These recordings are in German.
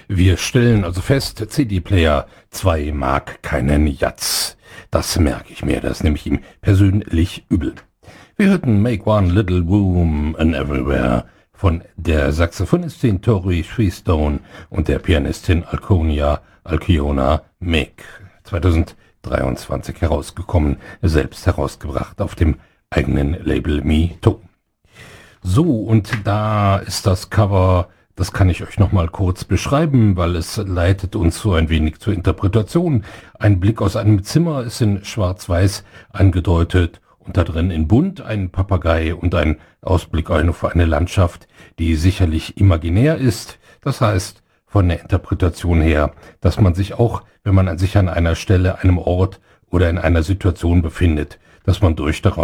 Wir stellen also fest, CD-Player 2 mag keinen Jatz. Das merke ich mir, das nehme ich ihm persönlich übel. Wir hörten Make One Little Room in Everywhere von der Saxophonistin Tori Freestone und der Pianistin Alciona Meek. 2023 herausgekommen, selbst herausgebracht auf dem eigenen Label MeToo. So, und da ist das Cover, das kann ich euch nochmal kurz beschreiben, weil es leitet uns so ein wenig zur Interpretation. Ein Blick aus einem Zimmer ist in Schwarz-Weiß angedeutet und da drin in Bunt ein Papagei und ein Ausblick auf eine Landschaft, die sicherlich imaginär ist. Das heißt, von der Interpretation her, dass man sich auch, wenn man sich an einer Stelle, einem Ort oder in einer Situation befindet, dass man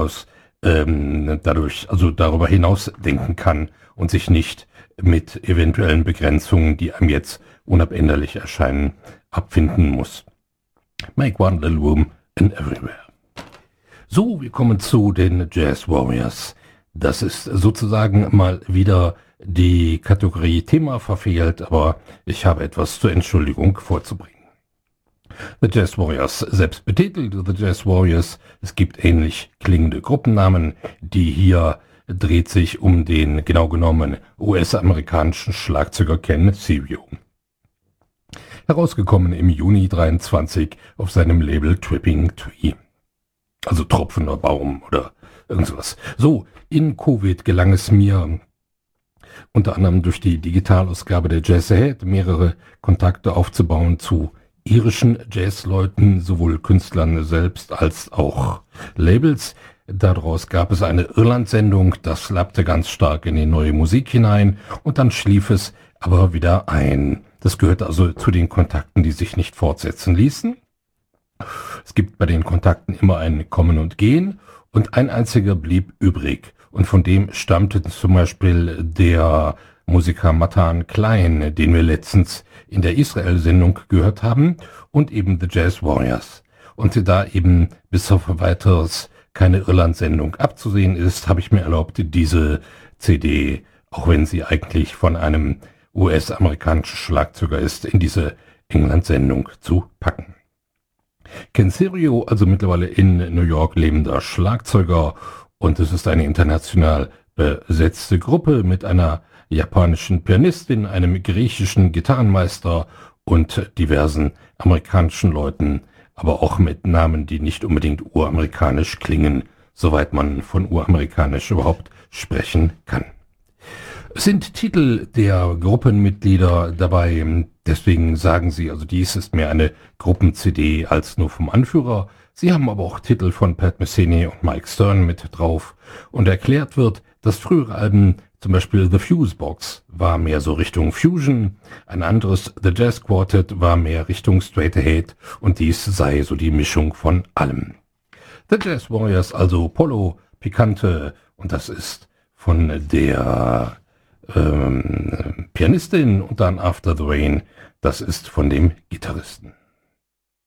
darüber hinaus denken kann und sich nicht mit eventuellen Begrenzungen, die einem jetzt unabänderlich erscheinen, abfinden muss. Make one little room in everywhere. So, wir kommen zu den Jazz Warriors. Das ist sozusagen mal wieder die Kategorie Thema verfehlt, aber ich habe etwas zur Entschuldigung vorzubringen. The Jazz Warriors, selbst betitelt The Jazz Warriors, es gibt ähnlich klingende Gruppennamen, die hier dreht sich um den genau genommen US-amerikanischen Schlagzeuger Ken Serio. Herausgekommen im Juni 23 auf seinem Label Tripping Tree. Also tropfender Baum oder irgend sowas. So, in Covid gelang es mir, unter anderem durch die Digitalausgabe der Jazz Ahead, mehrere Kontakte aufzubauen zu irischen Jazzleuten, sowohl Künstlern selbst als auch Labels. Daraus gab es eine Irland-Sendung, das lappte ganz stark in die neue Musik hinein und dann schlief es aber wieder ein. Das gehört also zu den Kontakten, die sich nicht fortsetzen ließen. Es gibt bei den Kontakten immer ein Kommen und Gehen und ein einziger blieb übrig und von dem stammte zum Beispiel der Musiker Matan Klein, den wir letztens in der Israel-Sendung gehört haben, und eben The Jazz Warriors. Und da eben bis auf weiteres keine Irland-Sendung abzusehen ist, habe ich mir erlaubt, diese CD, auch wenn sie eigentlich von einem US-amerikanischen Schlagzeuger ist, in diese England-Sendung zu packen. Ken Serio, also mittlerweile in New York lebender Schlagzeuger, und es ist eine international besetzte Gruppe mit einer japanischen Pianistin, einem griechischen Gitarrenmeister und diversen amerikanischen Leuten, aber auch mit Namen, die nicht unbedingt uramerikanisch klingen, soweit man von uramerikanisch überhaupt sprechen kann. Es sind Titel der Gruppenmitglieder dabei, deswegen sagen sie, also dies ist mehr eine Gruppen-CD als nur vom Anführer. Sie haben aber auch Titel von Pat Metheny und Mike Stern mit drauf und erklärt wird, dass frühere Alben, zum Beispiel The Fusebox, war mehr so Richtung Fusion, ein anderes The Jazz Quartet war mehr Richtung Straight Ahead und dies sei so die Mischung von allem. The Jazz Warriors, also Polo, Picante, und das ist von der Pianistin, und dann After the Rain, das ist von dem Gitarristen.